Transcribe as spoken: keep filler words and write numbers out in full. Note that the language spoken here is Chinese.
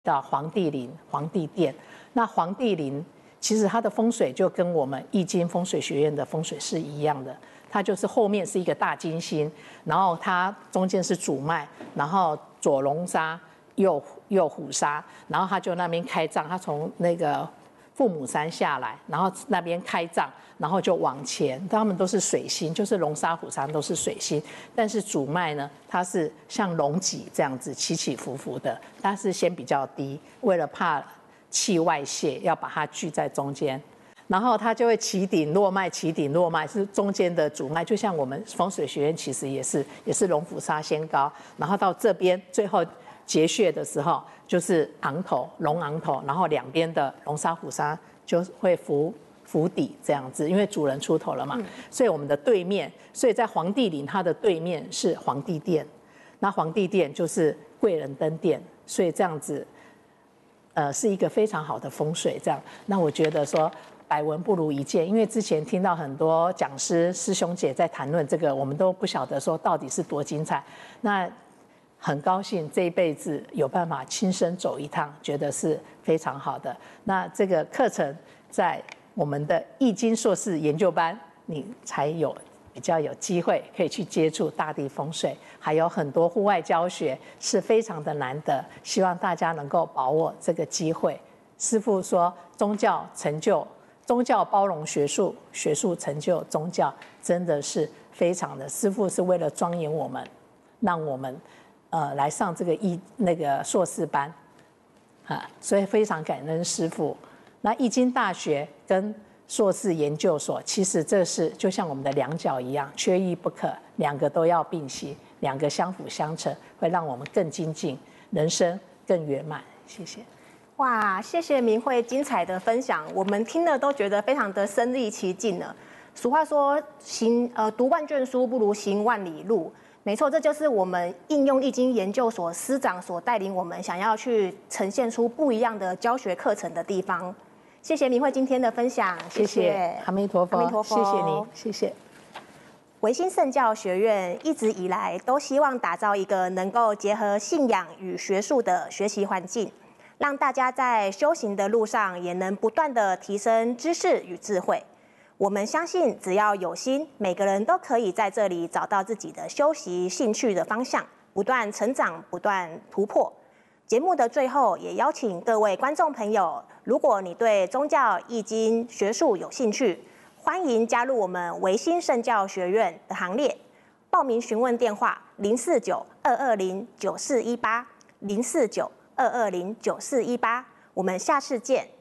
到皇帝陵、皇帝殿。那皇帝陵其实它的风水就跟我们易经风水学院的风水是一样的，它就是后面是一个大金星，然后它中间是主脉，然后左龙砂，右右虎砂，然后它就那边开葬，它从那个父母山下来，然后那边开葬，然后就往前，他们都是水星，就是龙砂、虎砂都是水星，但是主脉呢，它是像龙脊这样子起起伏伏的，它是先比较低，为了怕气外泄，要把它聚在中间，然后它就会起顶落脉，起顶落脉是中间的主脉，就像我们风水学院其实也是也是龙虎砂先高，然后到这边最后结穴的时候就是昂头龙昂头，然后两边的龙砂虎砂就会伏伏底这样子，因为主人出头了嘛，嗯、所以我们的对面，所以在皇帝陵它的对面是皇帝殿，那皇帝殿就是贵人登殿，所以这样子。呃，是一个非常好的风水，这样。那我觉得说百闻不如一见，因为之前听到很多讲师师兄姐在谈论这个，我们都不晓得说到底是多精彩。那很高兴这一辈子有办法亲身走一趟，觉得是非常好的。那这个课程在我们的易经硕士研究班，你才有。比较有机会可以去接触大地风水，还有很多户外教学是非常的难得，希望大家能够把握这个机会。师父说，宗教成就，宗教包容学术，学术成就宗教，真的是非常的。师父是为了庄严我们，让我们呃来上这个易那个硕士班，啊，所以非常感恩师父。那易经大学跟硕士研究所，其实这是就像我们的两脚一样，缺一不可，两个都要并行，两个相辅相成，会让我们更精进，人生更圆满。谢谢。 哇，谢谢明慧精彩的分享，我们听了都觉得非常的身临其境了。俗话说，行呃读万卷书不如行万里路。没错，这就是我们应用易经研究所师长所带领我们想要去呈现出不一样的教学课程的地方。谢谢明慧今天的分享，谢谢阿弥陀佛，阿弥陀佛，谢谢你，谢谢。 维新圣教学院一直以来都希望打造一个能够结合信仰与学术的学习环境，让大家在修行的路上也能不断的提升知识与智慧。我们相信，只要有心，每个人都可以在这里找到自己的修习兴趣的方向，不断成长，不断突破。节目的最后，也邀请各位观众朋友，如果你对宗教、易经、学术有兴趣，欢迎加入我们维新圣教学院的行列。报名询问电话：零四九二二零九四一八，零四九二二零九四一八。我们下次见。